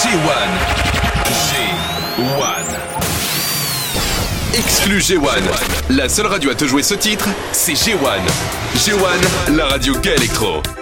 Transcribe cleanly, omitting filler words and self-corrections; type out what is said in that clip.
Exclu G1. La seule radio à te jouer ce titre, c'est G1. G1, la radio gay électro.